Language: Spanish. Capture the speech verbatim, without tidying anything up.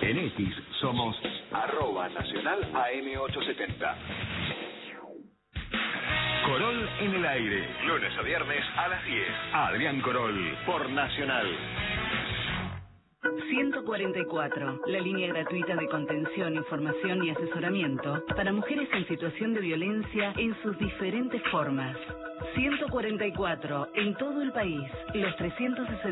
En X somos arroba nacional A M ochocientos setenta. Corol en el aire. Lunes a viernes a las diez. Adrián Corol por Nacional. ciento cuarenta y cuatro, la línea gratuita de contención, información y asesoramiento para mujeres en situación de violencia en sus diferentes formas. ciento cuarenta y cuatro, en todo el país, los trescientos sesenta